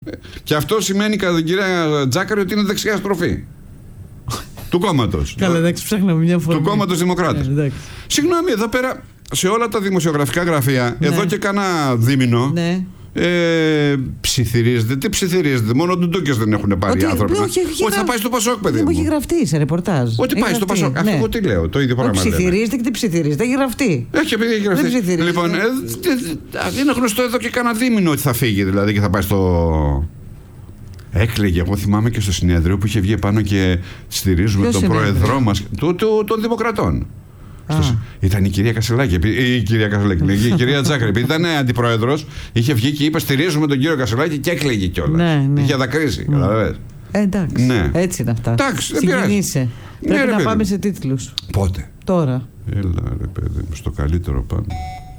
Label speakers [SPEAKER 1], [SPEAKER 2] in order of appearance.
[SPEAKER 1] Και αυτό σημαίνει κατά την κυρία Τζάκαρη ότι είναι δεξιά στροφή. Του κόμματος.
[SPEAKER 2] Καλά, εντάξει, ψάχναμε μια φορά.
[SPEAKER 1] Του κόμματος Δημοκράτες. Συγγνώμη, εδώ πέρα σε όλα τα δημοσιογραφικά γραφεία, εδώ και κάνα δίμηνο. Ψιθυρίζεται. Τι ψιθυρίζεται? Μόνο ντουντούκες δεν έχουν πάρει οι άνθρωποι. Ότι θα πάει στο Πασόκ, παιδί μου.
[SPEAKER 2] Δεν μου έχει γραφτεί σε ρεπορτάζ.
[SPEAKER 1] Ότι πάει στο Πασόκ. Αυτό εγώ τι λέω. Το ίδιο πράγμα.
[SPEAKER 2] Ψιθυρίζεται και τι ψιθυρίζεται. Έχει γραφτεί.
[SPEAKER 1] Επειδή έχει γραφτεί. Λοιπόν, είναι γνωστό εδώ και κάνα δίμηνο ότι θα φύγει δηλαδή και θα πάει στο. Έκλαιγε. Εγώ θυμάμαι και στο συνέδριο που είχε βγει πάνω και στηρίζουμε τον πρόεδρό μας, των Δημοκρατών. Ήταν η κυρία Κασελάκη. Η κυρία Τζάκαρη. Επειδή ήταν αντιπρόεδρος, είχε βγει και είπε: στηρίζουμε τον κύριο Κασελάκη και έκλαιγε κιόλας. Είχε δακρύσει.
[SPEAKER 2] Εντάξει. Έτσι είναι αυτά. Συγκινείσαι. Πρέπει να πάμε σε τίτλους.
[SPEAKER 1] Πότε?
[SPEAKER 2] Τώρα.
[SPEAKER 1] Έλα ρε παιδί μου, στο καλύτερο πάμε.